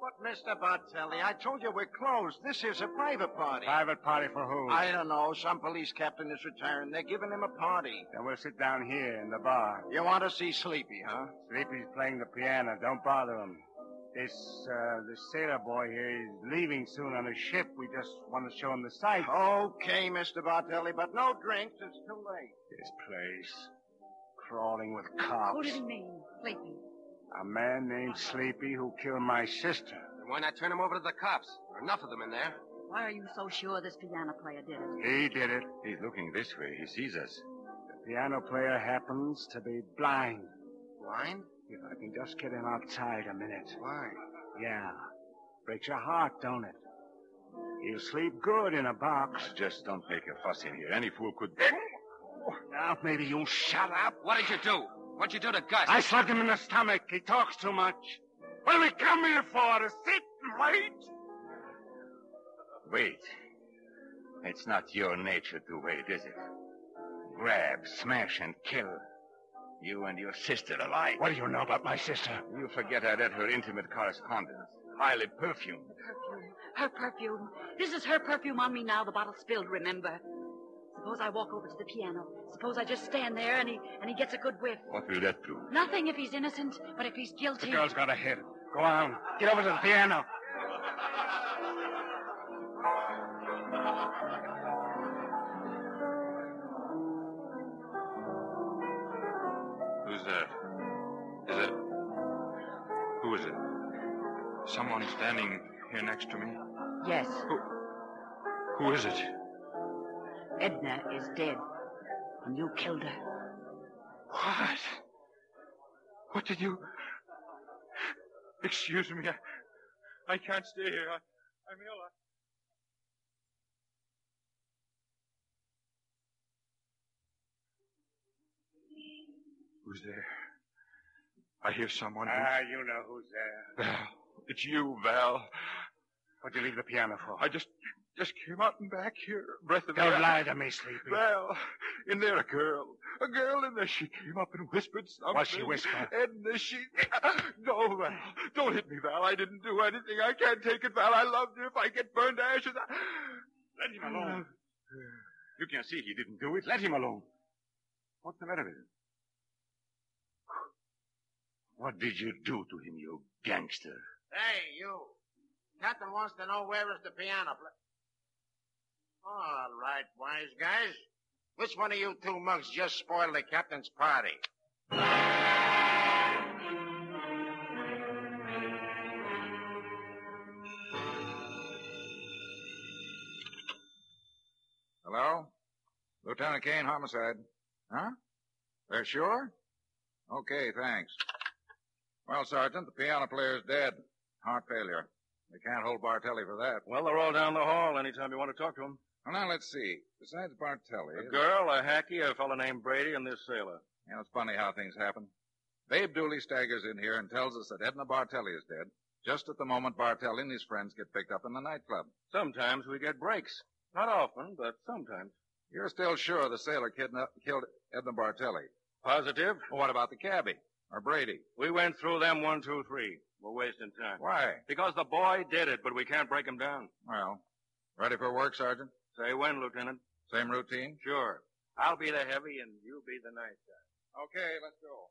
But, Mr. Bartelli, I told you we're closed. This is a private party. Private party for who? I don't know. Some police captain is retiring. They're giving him a party. Then we'll sit down here in the bar. You want to see Sleepy, huh? Sleepy's playing the piano. Don't bother him. This sailor boy here is leaving soon on a ship. We just want to show him the sights. Okay, Mr. Bartelli, but no drinks. It's too late. This place. Crawling with cops. Who did he mean, Sleepy? A man named Sleepy who killed my sister. Then why not turn him over to the cops? There are enough of them in there. Why are you so sure this piano player did it? He did it. He's looking this way. He sees us. The piano player happens to be blind. Blind? If I can just get him outside a minute. Why? Yeah. Breaks your heart, don't it? He'll sleep good in a box. Just don't make a fuss in here. Any fool could... Now, maybe you'll shut up. What did you do? What'd you do to Gus? I slugged him in the stomach. He talks too much. What do we come here for? To sit and wait? Wait. It's not your nature to wait, is it? Grab, smash, and kill. You and your sister alike. What do you know about my sister? You forget I read her intimate correspondence. Highly perfumed. Perfume. Her perfume. This is her perfume on me now. The bottle spilled, remember? Suppose I walk over to the piano. Suppose I just stand there and he gets a good whiff. What will that prove? Nothing if he's innocent, but if he's guilty... The girl's got a head. Go on. Get over to the piano. Who's that? Who is it? Someone standing here next to me. Yes. Who is it? Edna is dead, and you killed her. What? What did you... Excuse me. I can't stay here. I'm ill. Who's there? I hear someone. You know who's there. Val. It's you, Val. What'd you leave the piano for? I just came out and back here. Breath of Don't air. lie to me, Sleepy. Well, in there a girl in there. She came up and whispered something. What'd she whisper? And she... No, Val. Don't hit me, Val. I didn't do anything. I can't take it, Val. I loved her. If I get burned to ashes, Let him alone. You can see he didn't do it. Let him alone. What's the matter with him? What did you do to him, you gangster? Hey, you. Captain wants to know where is the piano player. All right, wise guys. Which one of you two mugs just spoiled the captain's party? Hello? Lieutenant Kane, homicide. Huh? They're sure? Okay, thanks. Well, Sergeant, the piano player's dead. Heart failure. They can't hold Bartelli for that. Well, they're all down the hall anytime you want to talk to them. Well, now, let's see. Besides Bartelli... A girl, a hacky, a fellow named Brady, and this sailor. You know, it's funny how things happen. Babe Dooley staggers in here and tells us that Edna Bartelli is dead, just at the moment Bartelli and his friends get picked up in the nightclub. Sometimes we get breaks. Not often, but sometimes. You're still sure the sailor killed Edna Bartelli? Positive? Well, what about the cabbie? Or Brady? We went through them 1, 2, 3. We're wasting time. Why? Because the boy did it, but we can't break him down. Well, ready for work, Sergeant? Say when, Lieutenant. Same routine? Sure. I'll be the heavy and you'll be the nice guy. Okay, let's go.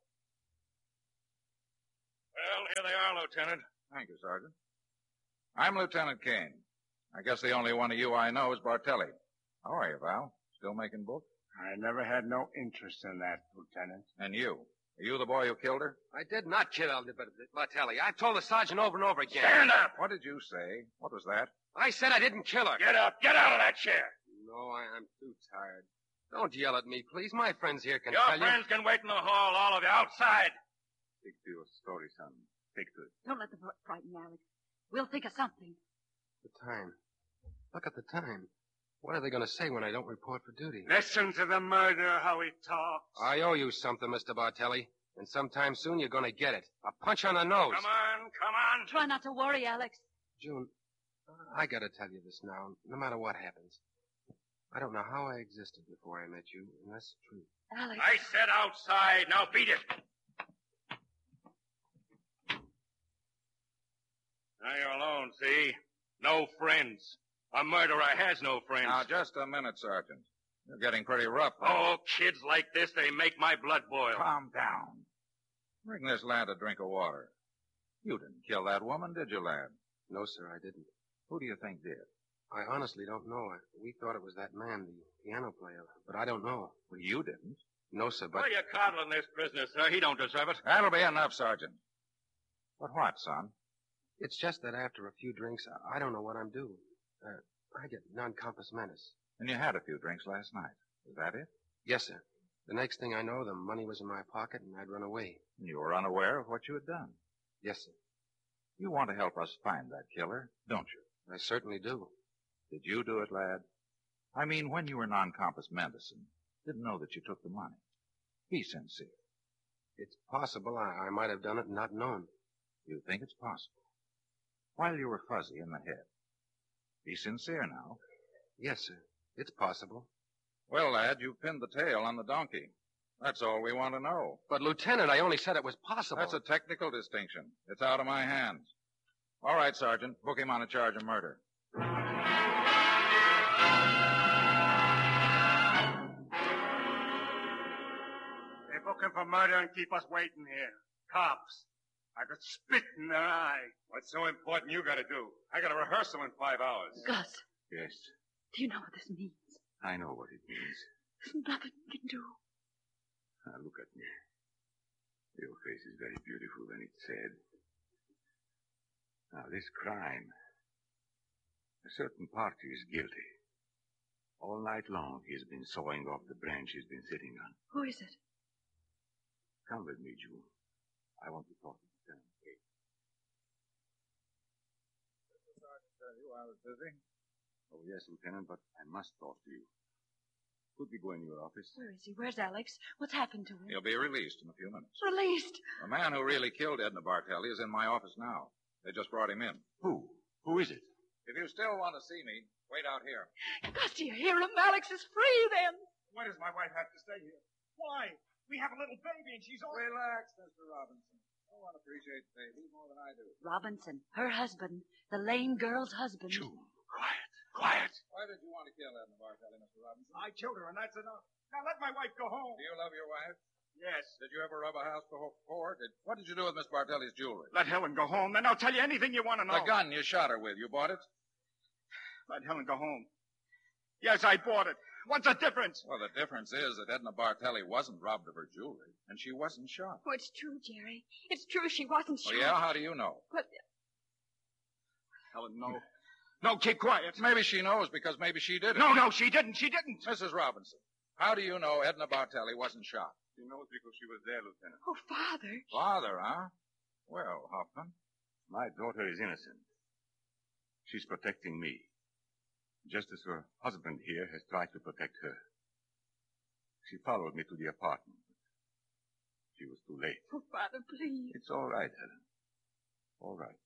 Well, here they are, Lieutenant. Thank you, Sergeant. I'm Lieutenant Kane. I guess the only one of you I know is Bartelli. How are you, Val? Still making books? I never had no interest in that, Lieutenant. And you? Are you the boy who killed her? I did not kill Bartelli. I've told the sergeant over and over again. Stand up! What did you say? What was that? I said I didn't kill her. Get up! Get out of that chair! No, I'm too tired. Don't yell at me, please. My friends here can Your tell friends can wait in the hall, all of you, outside. Stick to your story, son. Stick to it. Don't let them frighten you, Alex. We'll think of something. The time. Look at the time. What are they going to say when I don't report for duty? Listen to the murderer, how he talks. I owe you something, Mr. Bartelli. And sometime soon you're going to get it. A punch on the nose. Come on. Try not to worry, Alex. June, I got to tell you this now, no matter what happens. I don't know how I existed before I met you, and that's the truth. Alex. I said outside. Now beat it. Now, you're see? No friends. A murderer has no friends. Now, just a minute, Sergeant. You're getting pretty rough. Oh, kids like this, they make my blood boil. Calm down. Bring this lad a drink of water. You didn't kill that woman, did you, lad? No, sir, I didn't. Who do you think did? I honestly don't know. We thought it was that man, the piano player, but I don't know. Well, you didn't. No, sir, but... Why are you coddling this prisoner, sir? He don't deserve it. That'll be enough, Sergeant. But what, son? It's just that after a few drinks, I don't know what I'm doing. I get non-compass menace. And you had a few drinks last night. Is that it? Yes, sir. The next thing I know, the money was in my pocket and I'd run away. You were unaware of what you had done. Yes, sir. You want to help us find that killer, don't you? I certainly do. Did you do it, lad? I mean, when you were non-compass medicine, didn't know that you took the money. Be sincere. It's possible I might have done it and not known. You think it's possible? While you were fuzzy in the head. Be sincere now. Yes, sir. It's possible. Well, lad, you pinned the tail on the donkey. That's all we want to know. But, Lieutenant, I only said it was possible. That's a technical distinction. It's out of my hands. All right, Sergeant. Book him on a charge of murder. They book him for murder and keep us waiting here. Cops. I could spit in their eye. What's so important you gotta do? I got a rehearsal in 5 hours. Gus, Yes, do you know what this means? I know what it means. There's nothing you can do. Now, look at me. Your face is very beautiful when it's sad. Now, this crime. A certain party is guilty. All night long, he's been sawing off the branch he's been sitting on. Who is it? Come with me, June. I want to talk to Lieutenant Kate. Sergeant tell you I was busy? Oh, yes, Lieutenant, but I must talk to you. Could we go in your office? Where is he? Where's Alex? What's happened to him? He'll be released in a few minutes. Released. The man who really killed Edna Bartelli is in my office now. They just brought him in. Who? Who is it? If you still want to see me, wait out here. Gus, do you hear him? Alex is free then. Why does my wife have to stay here? Why? We have a little baby and she's all... Relax, Mr. Robinson. No one appreciates baby more than I do. Robinson, her husband, the lame girl's husband. June, quiet, quiet. Why did you want to kill Edna Bartelli, Mr. Robinson? I killed her and that's enough. Now let my wife go home. Do you love your wife? Yes. Did you ever rob a house before? What did you do with Miss Bartelli's jewelry? Let Helen go home, then I'll tell you anything you want to know. The gun you shot her with, you bought it? Let Helen go home. Yes, I bought it. What's the difference? Well, the difference is that Edna Bartelli wasn't robbed of her jewelry, and she wasn't shot. Oh, it's true, Jerry. It's true. She wasn't Oh, shot. yeah? How do you know? But Helen, no. No, keep quiet. Maybe she knows because maybe she didn't. No, she didn't. She didn't. Mrs. Robinson, how do you know Edna Bartelli wasn't shot? She knows because she was there, Lieutenant. oh, Father. Father, huh? Well, Hoffman. My daughter is innocent. She's protecting me. Just as her husband here has tried to protect her. She followed me to the apartment. She was too late. Oh, Father, please. It's all right, Helen. All right.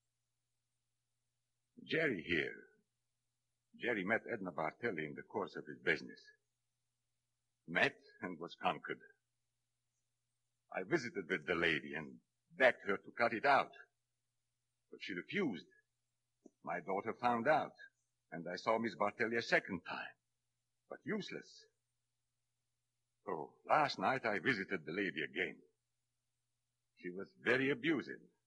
Jerry here. Jerry met Edna Bartelli in the course of his business. Met and was conquered. I visited with the lady and begged her to cut it out. But she refused. My daughter found out, and I saw Miss Bartelli a second time. But useless. So last night I visited the lady again. She was very abusive,